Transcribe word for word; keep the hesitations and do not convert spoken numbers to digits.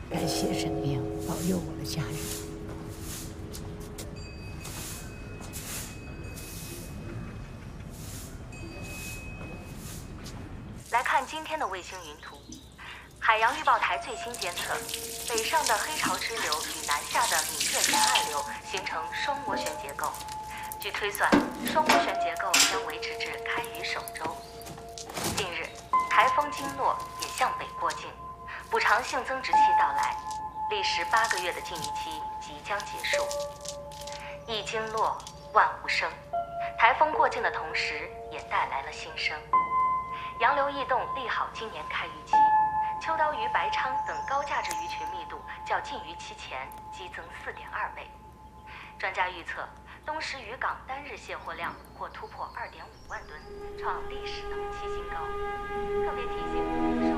感谢神明保佑我的家人。 来看今天的卫星云图，海洋预报台最新监测，北上的黑潮支流与南下的闽浙沿岸流形成双涡旋结构。据推算，双涡旋结构将维持至开渔首周。近日，台风经络也向北过境，补偿性增值期到来，历时八个月的禁渔期即将结束。一经络，万物生。台风过境的同时，也带来了新生。洋流异动利好今年开渔期，秋刀鱼、白鲳等高价值鱼群密度较禁渔期前激增四点二倍。专家预测，东石渔港单日卸货量或突破二点五万吨，创历史同期新高。特别提醒。